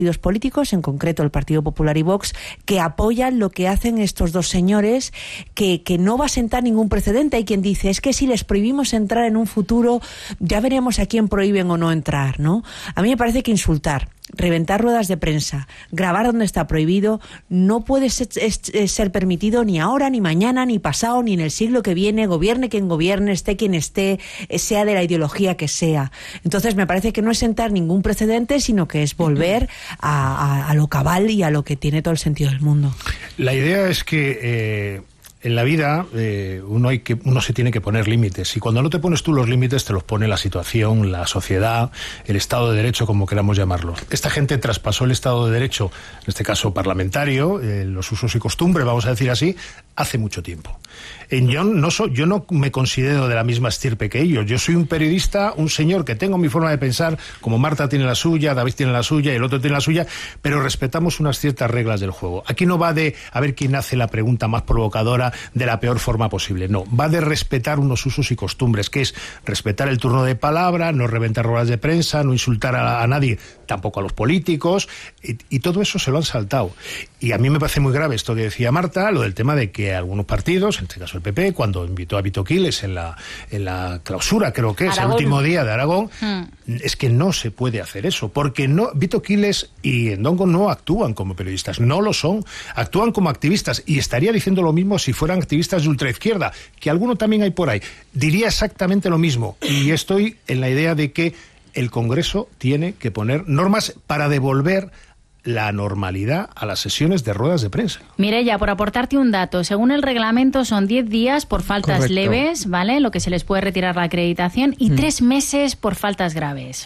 partidos políticos, en concreto el Partido Popular y Vox, que apoyan lo que hacen estos dos señores, que no va a sentar ningún precedente. Hay quien dice, es que si les prohibimos entrar en un futuro, ya veremos a quién prohíben o no entrar, ¿no? A mí me parece que insultar, reventar ruedas de prensa, grabar donde está prohibido, no puede ser permitido ni ahora, ni mañana, ni pasado, ni en el siglo que viene, gobierne quien gobierne, esté quien esté, sea de la ideología que sea. Entonces me parece que no es sentar ningún precedente, sino que es volver a lo cabal y a lo que tiene todo el sentido del mundo. La idea es que en la vida uno se tiene que poner límites, y cuando no te pones tú los límites te los pone la situación, la sociedad, el Estado de Derecho, como queramos llamarlo. Esta gente traspasó el Estado de Derecho, en este caso parlamentario, los usos y costumbres, vamos a decir así, hace mucho tiempo. Yo no me considero de la misma estirpe que ellos. Yo soy un periodista, un señor que tengo mi forma de pensar, como Marta tiene la suya, David tiene la suya y el otro tiene la suya, pero respetamos unas ciertas reglas del juego. Aquí no va de a ver quién hace la pregunta más provocadora de la peor forma posible. No, va de respetar unos usos y costumbres, que es respetar el turno de palabra, no reventar ruedas de prensa, no insultar a nadie, tampoco a los políticos, y todo eso se lo han saltado. Y a mí me parece muy grave esto que decía Marta, lo del tema de que algunos partidos, en este caso el PP, cuando invitó a Vito Quiles en la clausura, creo que es el último día de Aragón, es que no se puede hacer eso, porque Vito Quiles y Ndongo no actúan como periodistas, no lo son, actúan como activistas, y estaría diciendo lo mismo si fueran activistas de ultraizquierda, que alguno también hay por ahí. Diría exactamente lo mismo, y estoy en la idea de que el Congreso tiene que poner normas para devolver la normalidad a las sesiones de ruedas de prensa. Mireia, por aportarte un dato, según el reglamento son 10 días por faltas Correcto. leves, ¿vale?, lo que se les puede retirar la acreditación, y 3 meses por faltas graves.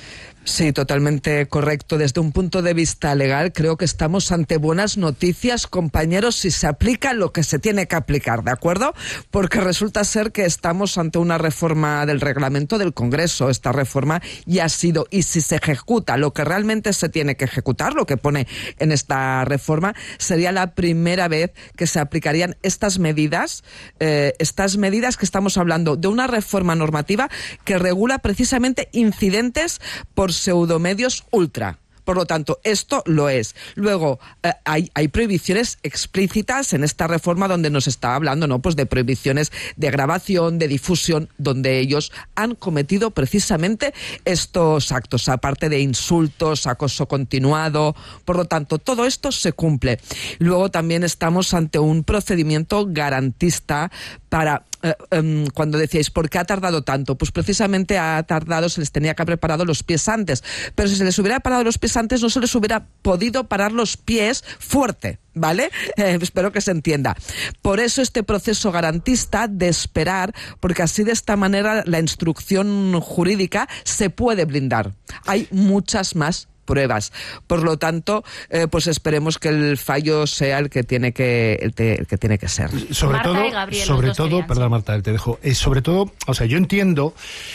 Sí, totalmente correcto. Desde un punto de vista legal, creo que estamos ante buenas noticias, compañeros, si se aplica lo que se tiene que aplicar, ¿de acuerdo? Porque resulta ser que estamos ante una reforma del reglamento del Congreso. Esta reforma ya ha sido, y si se ejecuta lo que realmente se tiene que ejecutar, lo que pone en esta reforma, sería la primera vez que se aplicarían estas medidas que estamos hablando de una reforma normativa que regula precisamente incidentes por pseudomedios ultra. Por lo tanto, esto lo es. Luego, hay prohibiciones explícitas en esta reforma donde nos está hablando, ¿no?, pues de prohibiciones de grabación, de difusión, donde ellos han cometido precisamente estos actos, aparte de insultos, acoso continuado. Por lo tanto, todo esto se cumple. Luego también estamos ante un procedimiento garantista para... cuando decíais, ¿por qué ha tardado tanto? Pues precisamente ha tardado, se les tenía que haber parado los pies antes. Pero si se les hubiera parado los pies antes, no se les hubiera podido parar los pies fuerte, ¿vale? Espero que se entienda. Por eso este proceso garantista de esperar, porque así de esta manera la instrucción jurídica se puede blindar. Hay muchas más pruebas. Por lo tanto, pues esperemos que el fallo sea el que tiene que ser. Sobre todo, perdón, Marta, te dejo. Sobre todo, o sea, yo entiendo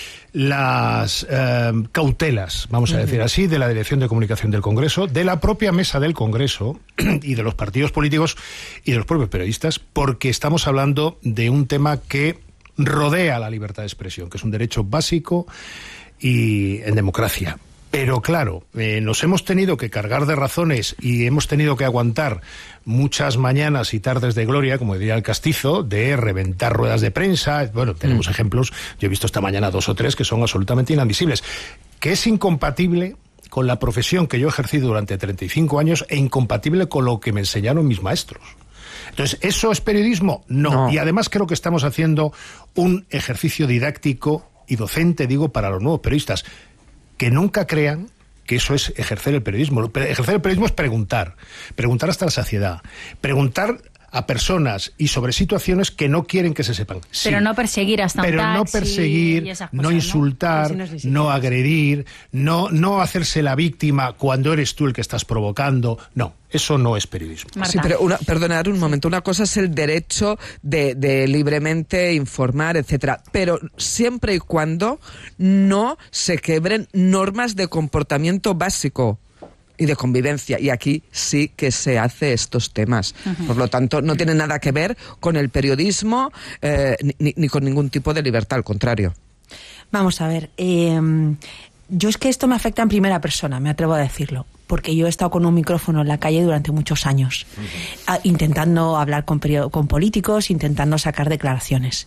las cautelas, vamos a decir así, de la Dirección de Comunicación del Congreso, de la propia mesa del Congreso y de los partidos políticos y de los propios periodistas, porque estamos hablando de un tema que rodea la libertad de expresión, que es un derecho básico y en democracia. Pero claro, nos hemos tenido que cargar de razones y hemos tenido que aguantar muchas mañanas y tardes de gloria, como diría el Castizo, de reventar ruedas de prensa. Bueno, tenemos ejemplos, yo he visto esta mañana 2 o 3 que son absolutamente inadmisibles, que es incompatible con la profesión que yo he ejercido durante 35 años e incompatible con lo que me enseñaron mis maestros. Entonces, ¿eso es periodismo? No. Y además creo que estamos haciendo un ejercicio didáctico y docente, digo, para los nuevos periodistas, que nunca crean que eso es ejercer el periodismo. Ejercer el periodismo es preguntar hasta la saciedad, preguntar a personas y sobre situaciones que no quieren que se sepan. Sí, pero no perseguir hasta un taxi, no perseguir, y esas cosas, no insultar, no agredir, no hacerse la víctima cuando eres tú el que estás provocando. No, eso no es periodismo. Marta. Sí, pero perdonad un momento. Una cosa es el derecho de libremente informar, etcétera, pero siempre y cuando no se quebren normas de comportamiento básico y de convivencia, y aquí sí que se hace estos temas. Por lo tanto, no tiene nada que ver con el periodismo ni con ningún tipo de libertad, al contrario. Vamos a ver, yo es que esto me afecta en primera persona, me atrevo a decirlo, porque yo he estado con un micrófono en la calle durante muchos años, intentando hablar con políticos, intentando sacar declaraciones.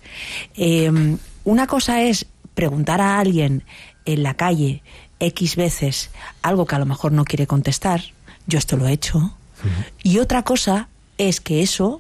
Una cosa es preguntar a alguien en la calle X veces algo que a lo mejor no quiere contestar. Yo esto lo he hecho. Y otra cosa es que eso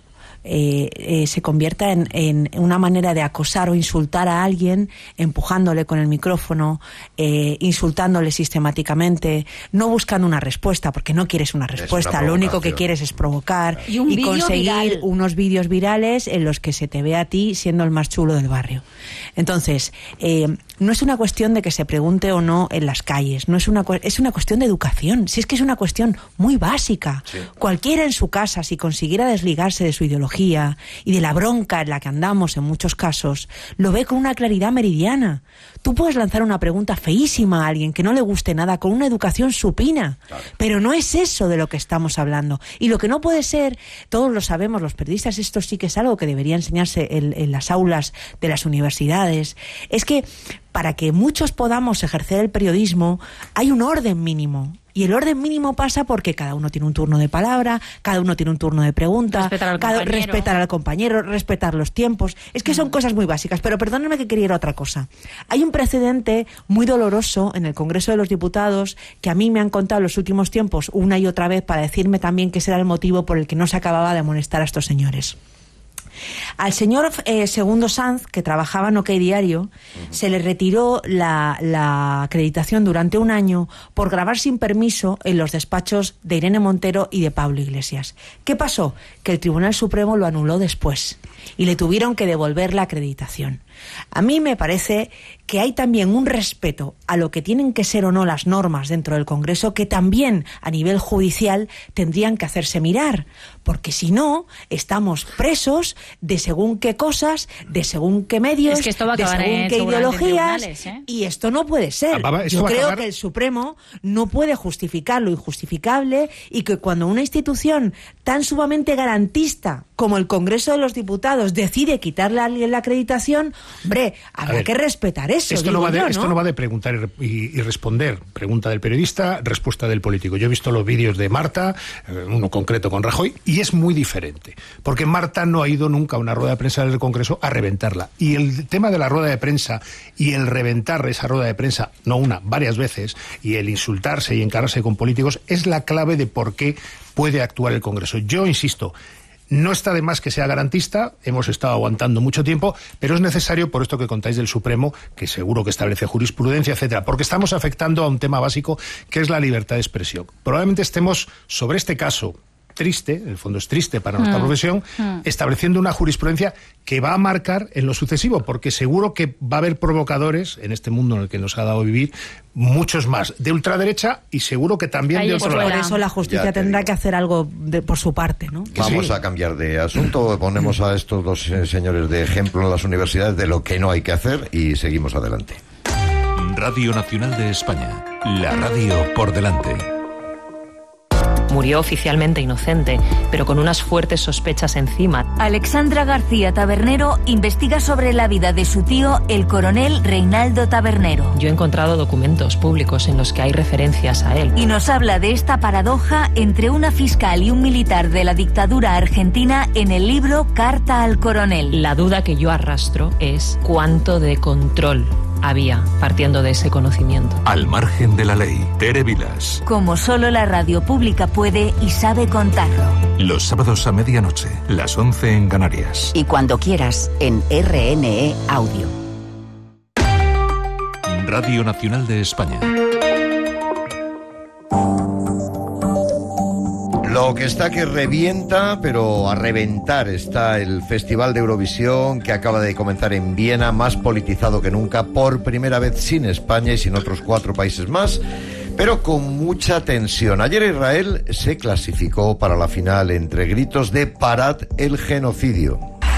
se convierta en una manera de acosar o insultar a alguien, empujándole con el micrófono, insultándole sistemáticamente, no buscando una respuesta, porque no quieres una respuesta, lo único que quieres es provocar y conseguir unos vídeos virales en los que se te ve a ti siendo el más chulo del barrio. Entonces, no es una cuestión de que se pregunte o no en las calles, no es una cuestión de educación, si es que es una cuestión muy básica. Sí. Cualquiera en su casa, si consiguiera desligarse de su ideología y de la bronca en la que andamos en muchos casos, lo ve con una claridad meridiana. Tú puedes lanzar una pregunta feísima a alguien que no le guste nada con una educación supina, claro, pero no es eso de lo que estamos hablando. Y lo que no puede ser, todos lo sabemos, los periodistas, esto sí que es algo que debería enseñarse en las aulas de las universidades, es que para que muchos podamos ejercer el periodismo hay un orden mínimo. Y el orden mínimo pasa porque cada uno tiene un turno de palabra, cada uno tiene un turno de pregunta, respetar al compañero, respetar los tiempos. Es que son cosas muy básicas, pero perdónenme que quería ir a otra cosa. Hay un precedente muy doloroso en el Congreso de los Diputados que a mí me han contado en los últimos tiempos una y otra vez para decirme también que ese era el motivo por el que no se acababa de amonestar a estos señores. Al señor Segundo Sanz, que trabajaba en OK Diario, se le retiró la acreditación durante un año por grabar sin permiso en los despachos de Irene Montero y de Pablo Iglesias. ¿Qué pasó? Que el Tribunal Supremo lo anuló después y le tuvieron que devolver la acreditación. A mí me parece que hay también un respeto a lo que tienen que ser o no las normas dentro del Congreso que también a nivel judicial tendrían que hacerse mirar, porque si no estamos presos de según qué cosas, de según qué medios, es que esto va a de acabar según qué ideologías, y esto no puede ser. Yo creo que el Supremo no puede justificar lo injustificable y que cuando una institución tan sumamente garantista como el Congreso de los Diputados decide quitarle a alguien la acreditación, hombre, habrá que respetar eso. Esto no va de preguntar y responder. Pregunta del periodista, respuesta del político. Yo he visto los vídeos de Marta, uno concreto con Rajoy, y es muy diferente. Porque Marta no ha ido nunca a una rueda de prensa del Congreso a reventarla. Y el tema de la rueda de prensa y el reventar esa rueda de prensa, no una, varias veces, y el insultarse y encararse con políticos, es la clave de por qué puede actuar el Congreso. Yo insisto, no está de más que sea garantista, hemos estado aguantando mucho tiempo, pero es necesario, por esto que contáis del Supremo, que seguro que establece jurisprudencia, etcétera, porque estamos afectando a un tema básico que es la libertad de expresión. Probablemente estemos sobre este caso triste, en el fondo es triste para nuestra profesión, estableciendo una jurisprudencia que va a marcar en lo sucesivo, porque seguro que va a haber provocadores en este mundo en el que nos ha dado vivir, muchos más, de ultraderecha y seguro que también de otro lado. Por eso la justicia tendrá que hacer algo por su parte, ¿no? Vamos a cambiar de asunto, ponemos a estos dos señores de ejemplo en las universidades de lo que no hay que hacer y seguimos adelante. Radio Nacional de España, la radio por delante. Murió oficialmente inocente, pero con unas fuertes sospechas encima. Alexandra García Tabernero investiga sobre la vida de su tío, el coronel Reinaldo Tabernero. Yo he encontrado documentos públicos en los que hay referencias a él. Y nos habla de esta paradoja entre una fiscal y un militar de la dictadura argentina en el libro Carta al Coronel. La duda que yo arrastro es cuánto de control había partiendo de ese conocimiento. Al margen de la ley, Tere Vilas. Como solo la radio pública puede y sabe contarlo. Los sábados a medianoche, las 11 en Canarias. Y cuando quieras, en RNE Audio. Radio Nacional de España. Lo que está que revienta, pero a reventar está el Festival de Eurovisión que acaba de comenzar en Viena, más politizado que nunca, por primera vez sin España y sin otros 4 países más, pero con mucha tensión. Ayer Israel se clasificó para la final entre gritos de "parad el genocidio".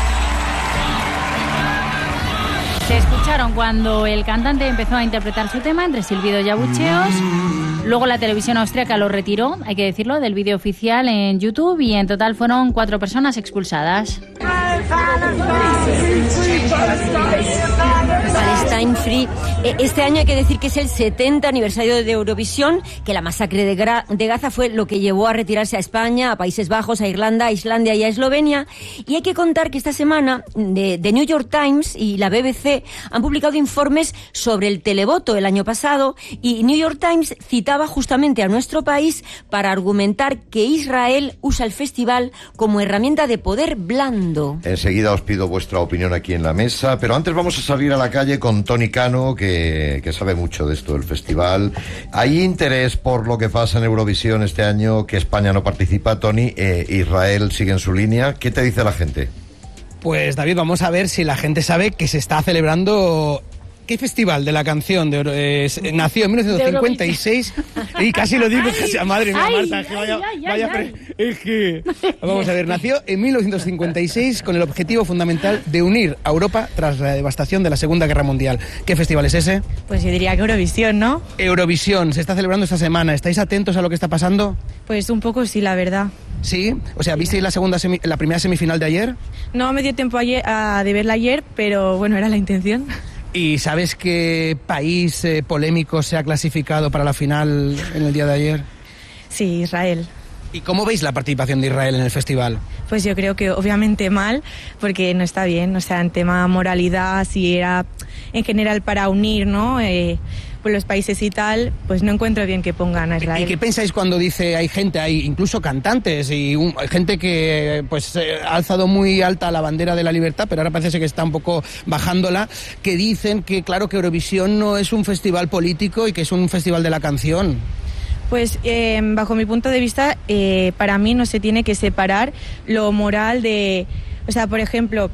Se escucharon cuando el cantante empezó a interpretar su tema entre silbidos y abucheos. Luego la televisión austríaca lo retiró, hay que decirlo, del vídeo oficial en YouTube y en total fueron 4 personas expulsadas. Palestine Free. Este año hay que decir que es el 70 aniversario de Eurovisión, que la masacre de Gaza fue lo que llevó a retirarse a España, a Países Bajos, a Irlanda, a Islandia y a Eslovenia. Y hay que contar que esta semana The New York Times y la BBC han publicado informes sobre el televoto el año pasado, y New York Times citaba justamente a nuestro país para argumentar que Israel usa el festival como herramienta de poder blando. Enseguida os pido vuestra opinión aquí en la mesa, pero antes vamos a salir a la calle con Tony Cano, que sabe mucho de esto del festival. ¿Hay interés por lo que pasa en Eurovisión este año, que España no participa, Tony? Israel sigue en su línea. ¿Qué te dice la gente? Pues David, vamos a ver si la gente sabe que se está celebrando... ¿Qué festival de la canción nació en 1956? Y casi lo digo, madre mía, Marta, es que vamos a ver, nació en 1956 con el objetivo fundamental de unir a Europa tras la devastación de la Segunda Guerra Mundial. ¿Qué festival es ese? Pues yo diría que Eurovisión, ¿no? Eurovisión, se está celebrando esta semana. ¿Estáis atentos a lo que está pasando? Pues un poco sí, la verdad. ¿Sí? O sea, ¿visteis la primera semifinal de ayer? No me dio tiempo de verla ayer, pero bueno, era la intención. ¿Y sabes qué país polémico se ha clasificado para la final en el día de ayer? Sí, Israel. ¿Y cómo veis la participación de Israel en el festival? Pues yo creo que obviamente mal, porque no está bien, o sea, en tema moralidad, si era en general para unir, ¿no? Pues los países y tal, pues no encuentro bien que pongan a Israel. ¿Y qué pensáis cuando dice hay incluso cantantes y hay gente que pues ha alzado muy alta la bandera de la libertad, pero ahora parece que está un poco bajándola, que dicen que claro que Eurovisión no es un festival político y que es un festival de la canción? Pues bajo mi punto de vista, para mí no se tiene que separar lo moral de... O sea, por ejemplo,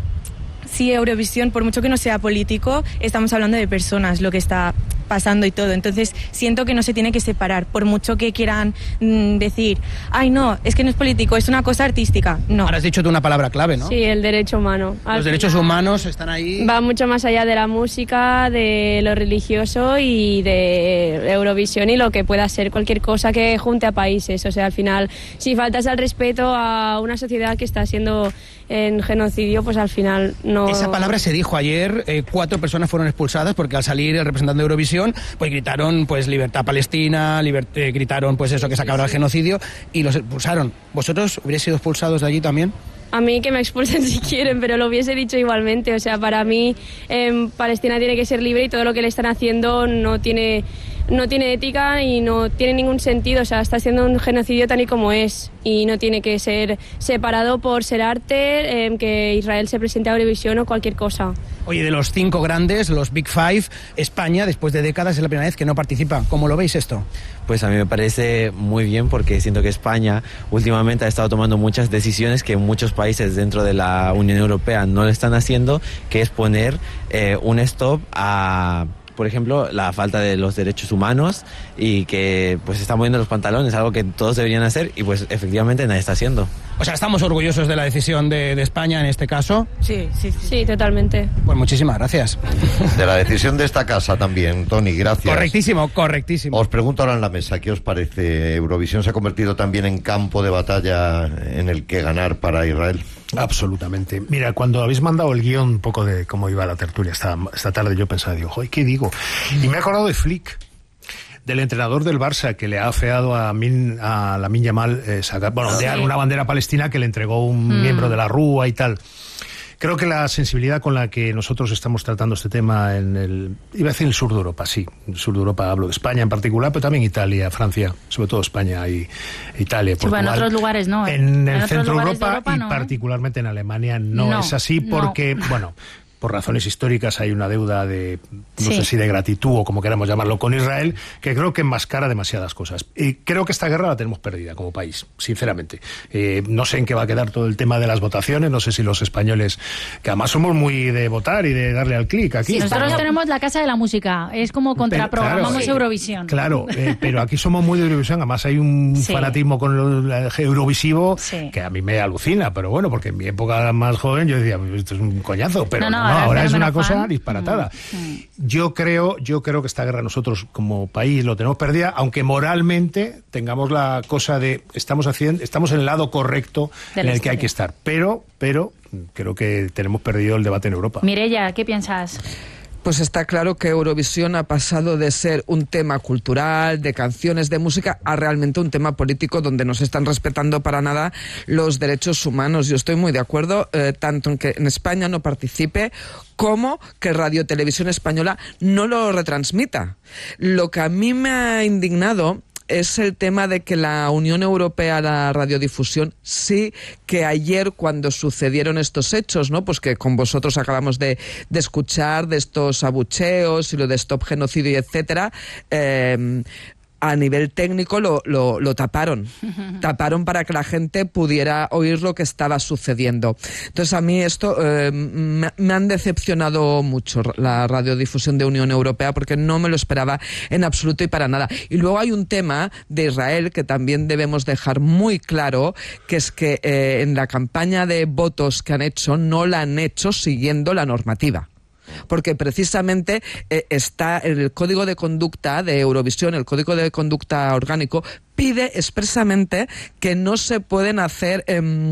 si Eurovisión, por mucho que no sea político, estamos hablando de personas, lo que está pasando y todo. Entonces, siento que no se tiene que separar, por mucho que quieran decir, ay, no, es que no es político, es una cosa artística. No. Ahora has dicho tú una palabra clave, ¿no? Sí, el derecho humano. Los derechos humanos están ahí. Va mucho más allá de la música, de lo religioso y de Eurovisión y lo que pueda ser cualquier cosa que junte a países. O sea, al final, si faltas al respeto a una sociedad que está siendo en genocidio, pues al final no... Esa palabra se dijo ayer, 4 personas fueron expulsadas porque al salir el representante de Eurovisión pues gritaron pues libertad palestina, gritaron pues eso, que se acabara el genocidio, y los expulsaron. ¿Vosotros hubierais sido expulsados de allí también? A mí que me expulsen si quieren, pero lo hubiese dicho igualmente. O sea, para mí Palestina tiene que ser libre y todo lo que le están haciendo no tiene ética y no tiene ningún sentido. O sea, está siendo un genocidio tal y como es y no tiene que ser separado por ser arte, que Israel se presente a Eurovisión o cualquier cosa. Oye, de los 5 grandes, los Big Five, España, después de décadas, es la primera vez que no participa. ¿Cómo lo veis esto? Pues a mí me parece muy bien, porque siento que España últimamente ha estado tomando muchas decisiones que muchos países dentro de la Unión Europea no lo están haciendo, que es poner un stop a, por ejemplo, la falta de los derechos humanos, y que pues se están poniendo los pantalones, algo que todos deberían hacer y pues efectivamente nadie está haciendo. O sea, ¿estamos orgullosos de la decisión de España en este caso? Sí, totalmente. Pues muchísimas gracias. De la decisión de esta casa también, Tony, gracias. Correctísimo. Os pregunto ahora en la mesa, ¿qué os parece? ¿Eurovisión se ha convertido también en campo de batalla en el que ganar para Israel? Absolutamente. Mira, cuando habéis mandado el guión un poco de cómo iba la tertulia esta tarde, yo pensaba, digo, joder, ¿qué digo? Y me he acordado de Flick, del entrenador del Barça, que le ha afeado a Lamine Yamal ondear una bandera palestina que le entregó un miembro de la Rúa y tal. Creo que la sensibilidad con la que nosotros estamos tratando este tema iba a decir el sur de Europa, sí, el sur de Europa, hablo de España en particular, pero también Italia, Francia, sobre todo España y Italia, Portugal. Sí, en otros lugares no. En el centro de Europa y particularmente en Alemania no es así, porque, bueno, por razones históricas hay una deuda de, no sé si de gratitud o como queramos llamarlo, con Israel, que creo que enmascara demasiadas cosas. Y creo que esta guerra la tenemos perdida como país, sinceramente. No sé en qué va a quedar todo el tema de las votaciones, no sé si los españoles, que además somos muy de votar y de darle al clic aquí. Sí, nosotros tenemos la Casa de la Música, es como contraprogramamos Eurovisión. Claro, pero aquí somos muy de Eurovisión, además hay un fanatismo con el Eurovisivo que a mí me alucina, pero bueno, porque en mi época más joven yo decía, esto es un coñazo, pero no, ahora es una cosa disparatada. Yo creo que esta guerra nosotros como país lo tenemos perdida, aunque moralmente tengamos la cosa de estamos en el lado correcto en el que hay que estar, pero creo que tenemos perdido el debate en Europa. Mireia, ¿qué piensas? Pues está claro que Eurovisión ha pasado de ser un tema cultural, de canciones, de música, a realmente un tema político donde no se están respetando para nada los derechos humanos. Yo estoy muy de acuerdo, tanto en que en España no participe, como que Radio Televisión Española no lo retransmita. Lo que a mí me ha indignado es el tema de que la Unión Europea, la radiodifusión, sí que ayer cuando sucedieron estos hechos, ¿no? Pues que con vosotros acabamos de escuchar de estos abucheos y lo de Stop Genocidio y etcétera, a nivel técnico lo taparon. Taparon para que la gente pudiera oír lo que estaba sucediendo. Entonces a mí esto me han decepcionado mucho, la radiodifusión de Unión Europea, porque no me lo esperaba en absoluto y para nada. Y luego hay un tema de Israel que también debemos dejar muy claro, que es que en la campaña de votos que han hecho, no la han hecho siguiendo la normativa. Porque precisamente está el código de conducta de Eurovisión, el código de conducta orgánico, pide expresamente que no se pueden hacer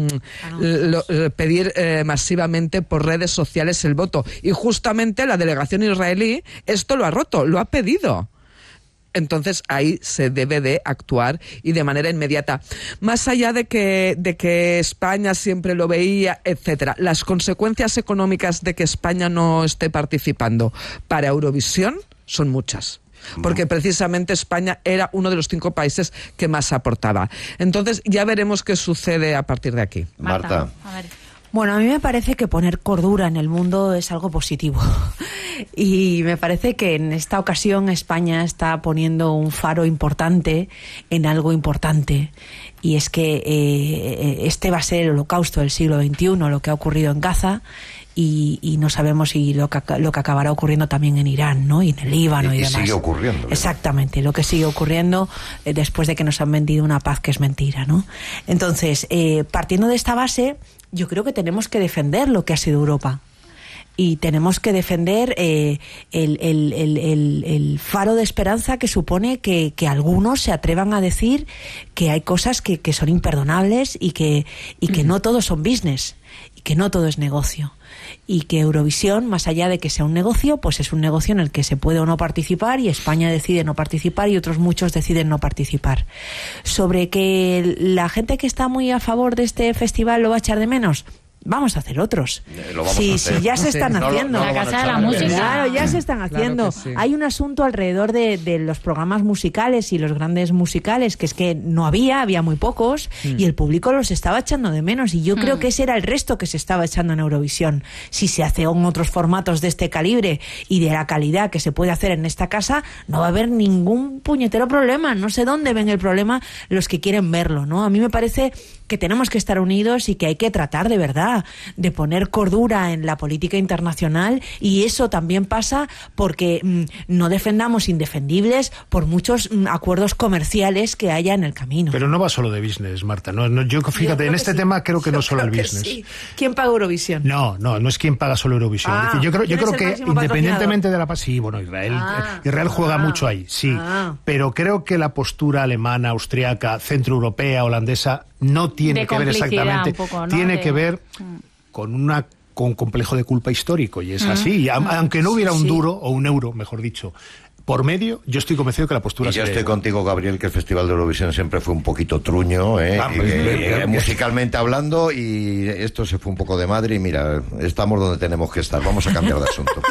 pedir masivamente por redes sociales el voto. Y justamente la delegación israelí esto lo ha roto, lo ha pedido. Entonces ahí se debe de actuar y de manera inmediata. Más allá de que España siempre lo veía, etcétera, las consecuencias económicas de que España no esté participando para Eurovisión son muchas. Porque precisamente España era uno de los 5 países que más aportaba. Entonces ya veremos qué sucede a partir de aquí. Marta. A ver. Bueno, a mí me parece que poner cordura en el mundo es algo positivo. Y me parece que en esta ocasión España está poniendo un faro importante en algo importante. Y es que este va a ser el holocausto del siglo XXI, lo que ha ocurrido en Gaza. Y no sabemos si lo que acabará ocurriendo también en Irán, ¿no? Y en el Líbano y demás. Sigue ocurriendo. Exactamente, lo que sigue ocurriendo después de que nos han vendido una paz que es mentira, ¿no? Entonces, partiendo de esta base, yo creo que tenemos que defender lo que ha sido Europa. Y tenemos que defender el faro de esperanza que supone que algunos se atrevan a decir que hay cosas que son imperdonables y que no todo son business y que no todo es negocio. Y que Eurovisión, más allá de que sea un negocio, pues es un negocio en el que se puede o no participar, y España decide no participar y otros muchos deciden no participar. Sobre que la gente que está muy a favor de este festival lo va a echar de menos, vamos a hacer otros. Sí, ya se están haciendo. La Casa de la Música. Claro, ya se están haciendo. Claro sí. Hay un asunto alrededor de los programas musicales y los grandes musicales, que es que no había muy pocos, y el público los estaba echando de menos. Y yo creo que ese era el resto que se estaba echando en Eurovisión. Si se hace en otros formatos de este calibre y de la calidad que se puede hacer en esta casa, no va a haber ningún puñetero problema. No sé dónde ven el problema los que quieren verlo, ¿no? A mí me parece que tenemos que estar unidos y que hay que tratar de verdad de poner cordura en la política internacional, y eso también pasa porque no defendamos indefendibles por muchos acuerdos comerciales que haya en el camino. Pero no va solo de business, Marta. Yo fíjate, en este tema creo que no solo el business. Sí. ¿Quién paga Eurovisión? No es quien paga solo Eurovisión. Yo creo que independientemente de la sí, bueno, Israel juega mucho ahí, sí, pero creo que la postura alemana, austriaca, centroeuropea, holandesa no tiene que ver exactamente, poco, ¿no? Tiene que ver con un complejo de culpa histórico, y es así. Y aunque no hubiera un duro, o un euro, mejor dicho, por medio, yo estoy convencido que la postura... Y yo estoy contigo, Gabriel, que el Festival de Eurovisión siempre fue un poquito truño, musicalmente hablando, y esto se fue un poco de madre, y mira, estamos donde tenemos que estar. Vamos a cambiar de asunto.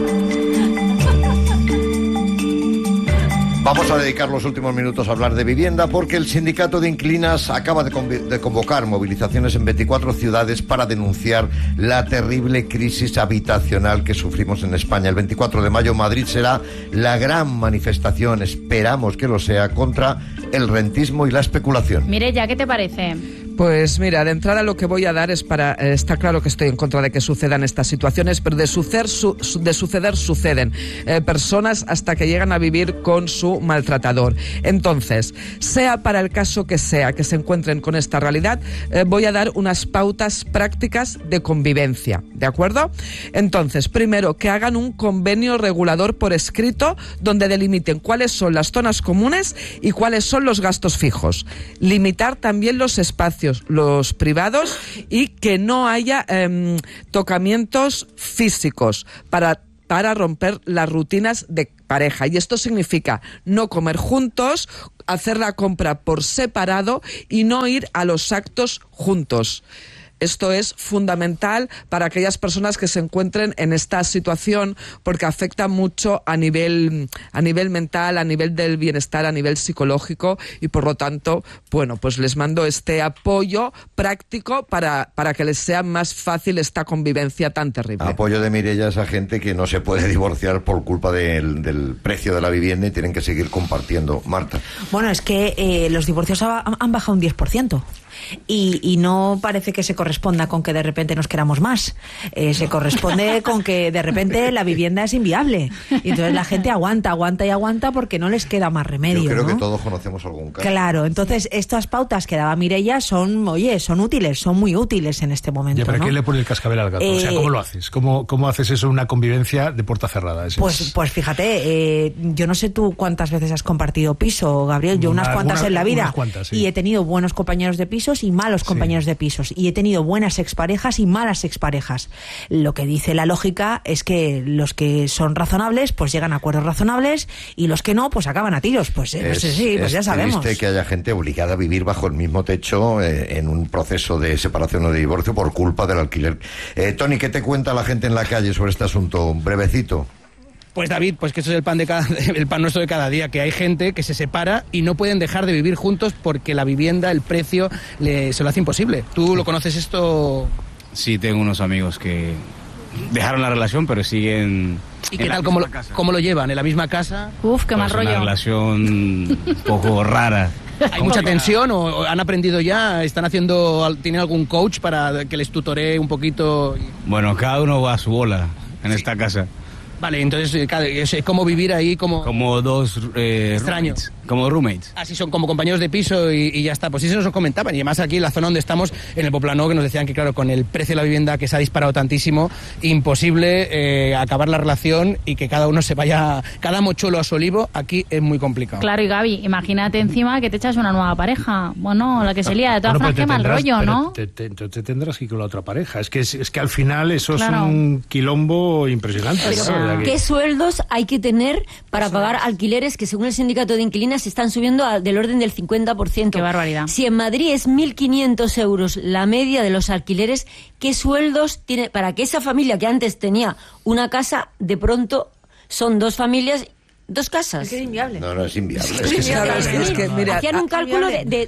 Vamos a dedicar los últimos minutos a hablar de vivienda, porque el sindicato de inquilinas acaba de convocar movilizaciones en 24 ciudades para denunciar la terrible crisis habitacional que sufrimos en España. El 24 de mayo Madrid será la gran manifestación, esperamos que lo sea, contra el rentismo y la especulación. Mireia, ¿qué te parece? Pues mira, de entrada lo que voy a dar es para... está claro que estoy en contra de que sucedan estas situaciones, pero de suceder suceden. Personas hasta que llegan a vivir con su maltratador. Entonces, sea para el caso que sea que se encuentren con esta realidad, voy a dar unas pautas prácticas de convivencia, ¿de acuerdo? Entonces, primero, que hagan un convenio regulador por escrito donde delimiten cuáles son las zonas comunes y cuáles son los gastos fijos. Limitar también los espacios, los privados, y que no haya tocamientos físicos para para romper las rutinas de pareja. Y esto significa no comer juntos, hacer la compra por separado y no ir a los actos juntos. Esto es fundamental para aquellas personas que se encuentren en esta situación, porque afecta mucho a nivel mental, a nivel del bienestar, a nivel psicológico, y por lo tanto, bueno, pues les mando este apoyo práctico para que les sea más fácil esta convivencia tan terrible. Apoyo de Mireia a esa gente que no se puede divorciar por culpa del precio de la vivienda y tienen que seguir compartiendo. Marta. Bueno, es que los divorcios han bajado un 10%. Y no parece que se corresponda con que de repente nos queramos más. Se corresponde con que de repente la vivienda es inviable. Y entonces la gente aguanta porque no les queda más remedio. Yo creo, ¿no? que todos conocemos algún caso. Claro, entonces estas pautas que daba Mireia son útiles, son muy útiles en este momento. ¿Y para ¿no? qué le pone el cascabel al gato? O sea, ¿cómo lo haces? ¿Cómo haces eso en una convivencia de puerta cerrada? Pues fíjate, yo no sé tú cuántas veces has compartido piso, Gabriel. Yo unas cuantas en la vida. Unas cuantas, sí. Y he tenido buenos compañeros de pisos y malos compañeros de pisos, y he tenido buenas exparejas y malas exparejas. Lo que dice la lógica es que los que son razonables pues llegan a acuerdos razonables, y los que no pues acaban a tiros. Pues ya sabemos. Es triste que haya gente obligada a vivir bajo el mismo techo en un proceso de separación o de divorcio por culpa del alquiler. Tony, ¿qué te cuenta la gente en la calle sobre este asunto? Brevecito. Pues David, pues que eso es el pan nuestro de cada día, que hay gente que se separa y no pueden dejar de vivir juntos porque la vivienda, el precio, se lo hace imposible. ¿Tú lo conoces esto? Sí, tengo unos amigos que dejaron la relación, pero siguen... ¿Y qué tal? ¿Cómo lo llevan? ¿En la misma casa? Uf, qué mal rollo. Una relación un poco rara. ¿Hay mucha tensión o han aprendido ya? ¿Tienen algún coach para que les tutoree un poquito? Bueno, cada uno va a su bola en esta casa. Vale, entonces es como vivir ahí como dos extraños. Como roommates. Así son como compañeros de piso y ya está. Pues sí se nos comentaban. Y además aquí en la zona donde estamos, en el Poblenou, que nos decían que claro, con el precio de la vivienda que se ha disparado tantísimo, imposible acabar la relación y que cada uno se vaya, cada mochuelo a su olivo, aquí es muy complicado. Claro, y Gaby, imagínate encima que te echas una nueva pareja. Bueno, la que se lía, de todas formas, qué mal rollo, ¿no? Te tendrás que ir con la otra pareja. Es que al final eso es un quilombo impresionante. Pero, ¿qué sueldos hay que tener para pagar alquileres que según el sindicato de inquilinas se están subiendo del orden del 50%? ¡Qué barbaridad! Si en Madrid es 1.500 euros la media de los alquileres, ¿qué sueldos tiene para que esa familia que antes tenía una casa, de pronto son dos familias... Dos casas. Es que es inviable. No, es inviable. Hacían un cálculo de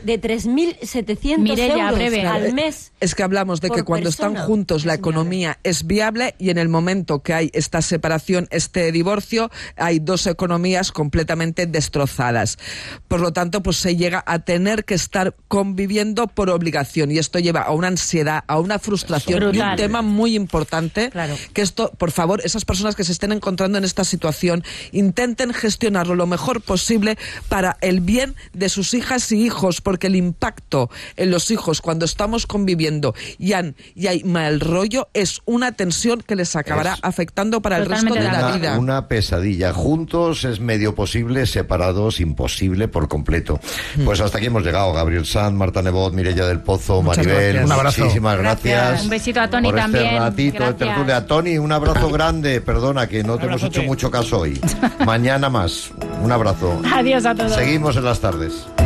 3.700 euros al mes. Es que hablamos de que cuando están juntos la economía es viable, y en el momento que hay esta separación, este divorcio, hay dos economías completamente destrozadas. Por lo tanto, pues se llega a tener que estar conviviendo por obligación, y esto lleva a una ansiedad, a una frustración, y un tema muy importante, que esto, por favor, esas personas que se estén encontrando en esta situación, intenten gestionarlo lo mejor posible para el bien de sus hijas y hijos, porque el impacto en los hijos cuando estamos conviviendo y hay mal rollo es una tensión que les acabará afectando para el resto de la vida. Una pesadilla. Juntos es medio posible, separados imposible por completo. Pues hasta aquí hemos llegado. Gabriel Sanz, Marta Nebot, Mireia del Pozo, Maribel, un abrazo. Muchísimas gracias. Un besito a Tony por también. Este ratito de tertulia. A Tony, un abrazo grande. Perdona que no te hemos hecho mucho caso hoy. Mañana más. Un abrazo. Adiós a todos. Seguimos en las tardes.